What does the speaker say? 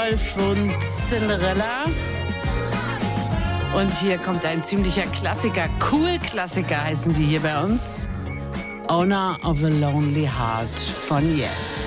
Wolf und Cinderella. Und hier kommt ein ziemlicher Klassiker, Cool-Klassiker heißen die hier bei uns. Owner of a Lonely Heart von Yes.